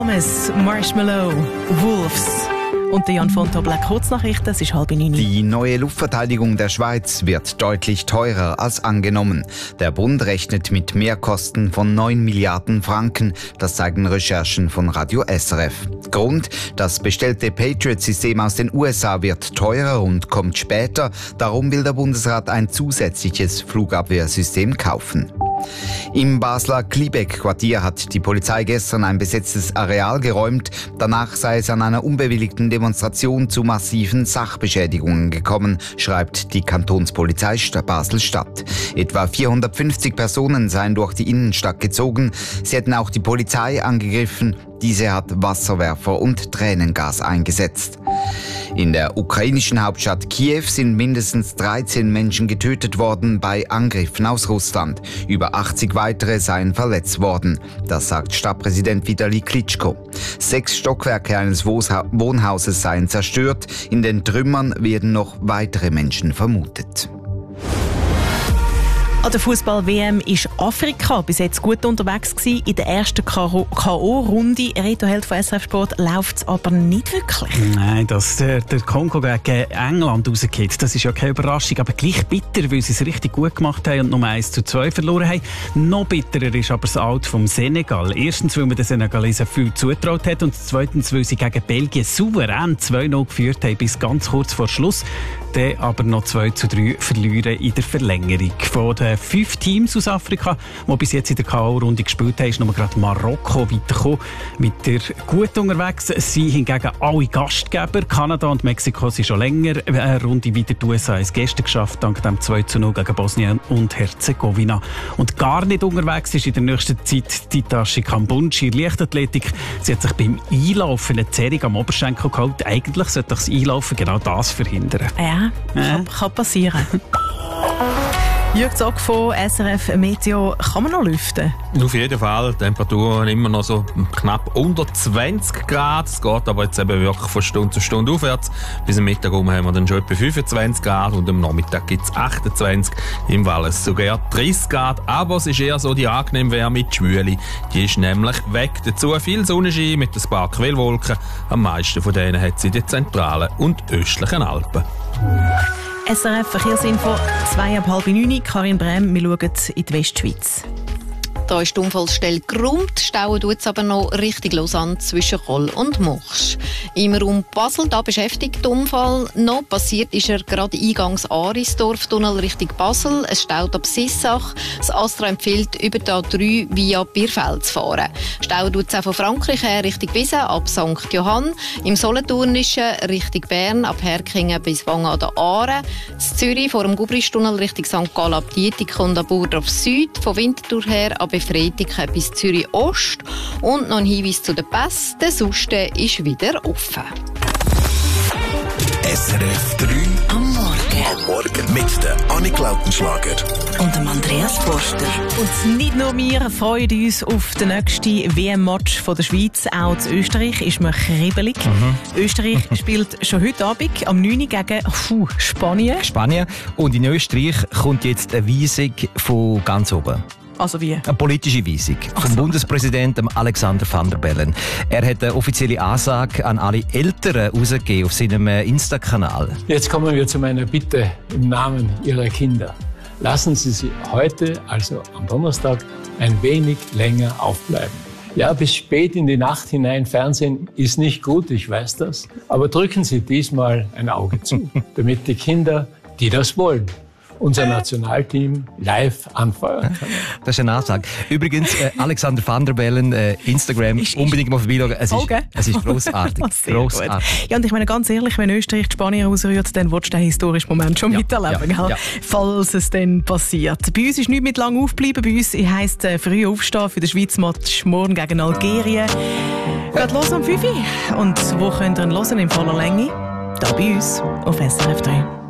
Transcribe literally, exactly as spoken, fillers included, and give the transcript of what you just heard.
Marshmallow, Wolves. Und der Jan von Black Kurznachrichten, es ist halb neun. Die neue Luftverteidigung der Schweiz wird deutlich teurer als angenommen. Der Bund rechnet mit Mehrkosten von neun Milliarden Franken. Das zeigen Recherchen von Radio S R F. Grund: das bestellte Patriot-System aus den U S A wird teurer und kommt später. Darum will der Bundesrat ein zusätzliches Flugabwehrsystem kaufen. Im Basler Kliebeck-Quartier hat die Polizei gestern ein besetztes Areal geräumt. Danach sei es an einer unbewilligten Demonstration zu massiven Sachbeschädigungen gekommen, schreibt die Kantonspolizei Basel-Stadt. Etwa vierhundertfünfzig Personen seien durch die Innenstadt gezogen. Sie hätten auch die Polizei angegriffen. Diese hat Wasserwerfer und Tränengas eingesetzt. In der ukrainischen Hauptstadt Kiew sind mindestens dreizehn Menschen getötet worden bei Angriffen aus Russland. Über achtzig weitere seien verletzt worden. Das sagt Stadtpräsident Vitali Klitschko. Sechs Stockwerke eines Wohnhauses seien zerstört. In den Trümmern werden noch weitere Menschen vermutet. An der Fußball-W M ist Afrika bis jetzt gut unterwegs gewesen. In der ersten K O-Runde, Reto Held von S R F Sport, läuft es aber nicht wirklich. Nein, dass der, der Kongo gegen England rausgeht, das ist ja keine Überraschung, aber gleich bitter, weil sie es richtig gut gemacht haben und nur eins zu zwei verloren haben. Noch bitterer ist aber das Out vom Senegal. Erstens, weil man den Senegalesen viel zutraut hat und zweitens, weil sie gegen Belgien souverän zwei null geführt haben bis ganz kurz vor Schluss. Dann aber noch zwei zu drei verlieren in der Verlängerung. Von den fünf Teams aus Afrika, die bis jetzt in der K O-Runde gespielt haben, ist nur gerade Marokko weitergekommen. Mit der gut unterwegs sind hingegen alle Gastgeber. Kanada und Mexiko sind schon länger eine Runde weiter. Die U S A haben es gestern geschafft, dank dem zwei zu null gegen Bosnien und Herzegowina. Und gar nicht unterwegs ist in der nächsten Zeit die Tashi Kambunchi in Leichtathletik. Sie hat sich beim Einlaufen eine Zerrung am Oberschenkel geholt. Eigentlich sollte das Einlaufen genau das verhindern. Ja, kann, kann passieren. Jürg Zock von S R F Meteo, kann man noch lüften? Auf jeden Fall. Temperaturen immer noch so knapp unter zwanzig Grad. Es geht aber jetzt eben wirklich von Stunde zu Stunde aufwärts. Bis am Mittag rum haben wir dann schon etwa fünfundzwanzig Grad und am Nachmittag gibt es achtundzwanzig, im Wallis sogar dreißig Grad. Aber es ist eher so die angenehme Wärme mit Schwüle. Die ist nämlich weg. Dazu viel Sonnenschein mit ein paar Quellwolken. Am meisten von denen hat sie in den zentralen und östlichen Alpen. S R F Verkehrsinfo, zwei ab halb neun. Karin Brem, wir schauen in die Westschweiz. Da ist die Unfallstelle geräumt, stauen tut es aber noch richtig Lausanne zwischen Koll und Mursch. Im Raum Basel, da beschäftigt der Unfall noch. Passiert ist er gerade eingangs Arisdorf-Tunnel Richtung Basel. Es staut ab Sissach. Das Astra empfiehlt, über die A drei via Bierfeld zu fahren. Stauen tut es auch von Frankreich her Richtung Wiesen ab Sankt Johann. Im Solothurnischen Richtung Bern ab Herkingen bis Wangen an der Aare. In Zürich vor dem Gubristunnel Richtung Sankt Gallen ab Dietik und ab Burdorf Süd. Von Winterthur her ab Freitag bis Zürich Ost. Und noch ein Hinweis zu den Pässen. Der Suste ist wieder offen. S R F drei am Morgen. Am Morgen mit der Annik Lautenschlager und dem Andreas Forster. Und nicht nur wir freuen uns auf den nächsten W M-Match der Schweiz. Auch in Österreich ist man kribbelig. Mhm. Österreich spielt schon heute Abend am neun Uhr gegen puh, Spanien. Spanien. Und in Österreich kommt jetzt eine Weisung von ganz oben. Also wie? Eine politische Weisung vom so. Bundespräsidenten Alexander Van der Bellen. Er hat eine offizielle Ansage an alle Eltern rausgegeben auf seinem Insta-Kanal. Jetzt kommen wir zu meiner Bitte im Namen Ihrer Kinder. Lassen Sie sie heute, also am Donnerstag, ein wenig länger aufbleiben. Ja, bis spät in die Nacht hinein Fernsehen ist nicht gut, ich weiß das. Aber drücken Sie diesmal ein Auge zu, damit die Kinder, die das wollen, unser Nationalteam live anfeuern kann. Das ist eine Ansage. Übrigens, äh, Alexander Van der Bellen, äh, Instagram, ist, unbedingt mal vorbeischauen. Es ist, es ist grossartig. grossartig. Ja, und ich meine, ganz ehrlich, wenn Österreich die Spanier rausrührt, dann willst du den historischen Moment schon ja, miterleben, ja, ja. Falls es dann passiert. Bei uns ist nicht mit lang aufbleiben. Bei uns heisst äh, früh aufstehen für den Schweizer Match morgen gegen Algerien. Geht los um fünf Uhr. Und wo könnt ihr ihn hören in voller Länge? Da bei uns auf S R F drei.